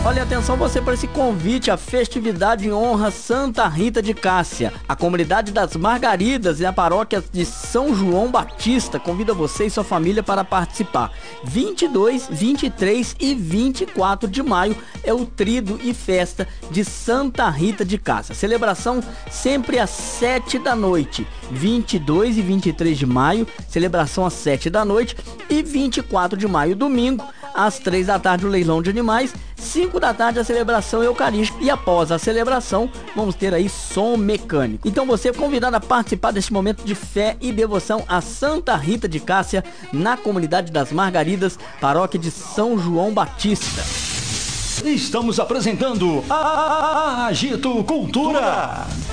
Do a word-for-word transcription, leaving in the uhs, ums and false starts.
Olha, atenção você para esse convite à festividade em honra Santa Rita de Cássia. A comunidade das Margaridas e a paróquia de São João Batista convida você e sua família para participar. vinte e dois, vinte e três e vinte e quatro de maio é o Tríduo e Festa de Santa Rita de Cássia. Celebração sempre às sete da noite. vinte e dois e vinte e três de maio, celebração às sete da noite. E vinte e quatro de maio, domingo, às três da tarde, o leilão de animais. cinco da tarde, a celebração eucarística. E após a celebração, vamos ter aí som mecânico. Então você é convidado a participar deste momento de fé e devoção a Santa Rita de Cássia, na comunidade das Margaridas, paróquia de São João Batista. Estamos apresentando a Agito Cultura.